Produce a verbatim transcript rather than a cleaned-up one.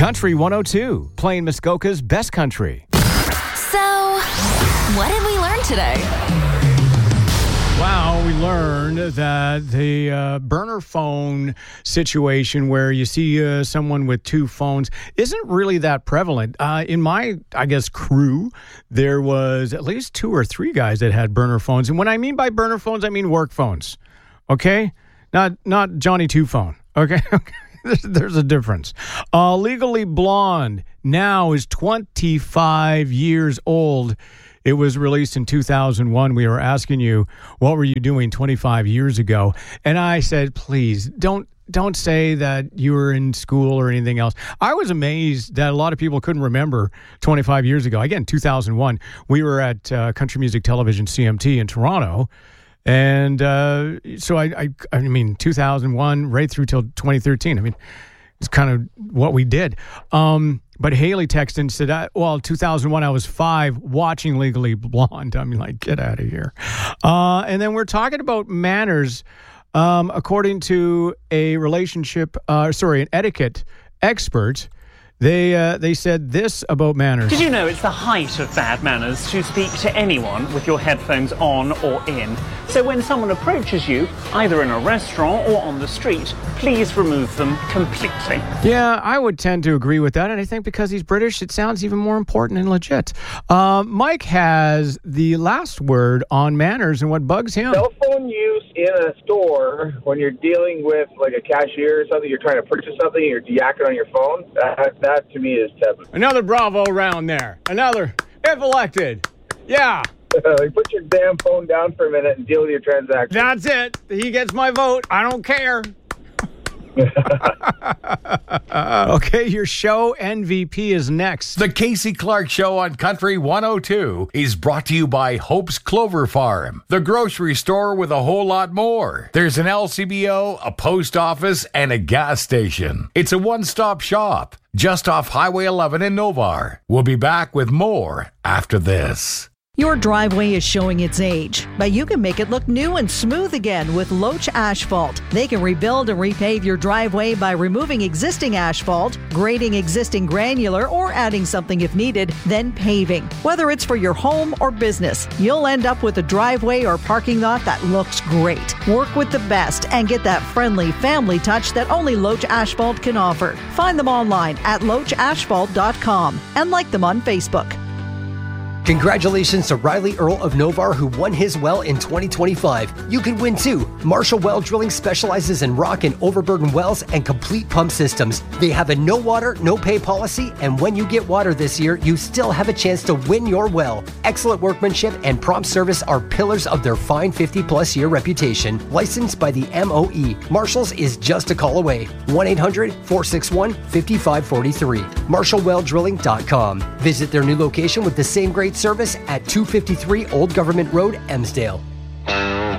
Country one oh two, playing Muskoka's best country. So, what did we learn today? Wow, we learned that the uh, burner phone situation where you see uh, someone with two phones isn't really that prevalent. Uh, in my, I guess, crew, there was at least two or three guys that had burner phones. And when I mean by burner phones, I mean work phones, okay? Not not Johnny Two Phone, okay? there's, there's a difference. Uh, Legally Blonde now is twenty-five years old. It was released in two thousand one. We were asking you, what were you doing twenty-five years ago? And I said, please, don't don't say that you were in school or anything else. I was amazed that a lot of people couldn't remember twenty-five years ago. Again, two thousand one. We were at uh, Country Music Television, C M T, in Toronto. And uh, so, I, I, I mean, two thousand one right through till twenty thirteen. I mean, it's kind of what we did. Um, but Haley texted and said, I, well, two thousand one, I was five watching Legally Blonde. I mean, like, get out of here. Uh, and then we're talking about manners. Um, according to a relationship, uh, sorry, an etiquette expert, they uh, they said this about manners. Did you know it's the height of bad manners to speak to anyone with your headphones on or in? So when someone approaches you, either in a restaurant or on the street, please remove them completely. Yeah, I would tend to agree with that. And I think because he's British, it sounds even more important and legit. Uh, Mike has the last word on manners and what bugs him. Cell phone use in a store when you're dealing with like a cashier or something, you're trying to purchase something, you're yakking on your phone, that, that to me is taboo. Another Bravo round there. Another, if elected. Yeah. Like, put your damn phone down for a minute and deal with your transaction. That's it. He gets my vote. I don't care. Okay, your show M V P is next. The Casey Clark Show on Country one oh two is brought to you by Hope's Clover Farm, the grocery store with a whole lot more. There's an L C B O, a post office, and a gas station. It's a one-stop shop just off Highway eleven in Novar. We'll be back with more after this. Your driveway is showing its age, but you can make it look new and smooth again with Loach Asphalt. They can rebuild and repave your driveway by removing existing asphalt, grading existing granular, or adding something if needed, then paving. Whether it's for your home or business, you'll end up with a driveway or parking lot that looks great. Work with the best and get that friendly family touch that only Loach Asphalt can offer. Find them online at loach asphalt dot com and like them on Facebook. Congratulations to Riley Earl of Novar, who won his well in twenty twenty-five. You could win too. Marshall Well Drilling specializes in rock and overburden wells and complete pump systems. They have a no water, no pay policy, and when you get water this year, you still have a chance to win your well. Excellent workmanship and prompt service are pillars of their fine fifty plus year reputation. Licensed by the M O E. Marshall's is just a call away. one eight hundred, four six one, five five four three. marshall well drilling dot com. Visit their new location with the same great service at two fifty-three Old Government Road, Emsdale.